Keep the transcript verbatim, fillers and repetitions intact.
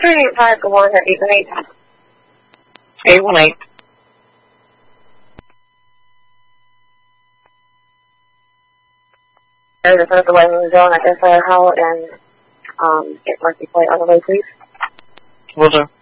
three eight five, go on at eight one eight. eight one eight. There's a front of the wedding zone at S R Hall and um, get Marcy Point on the way, please. Will do.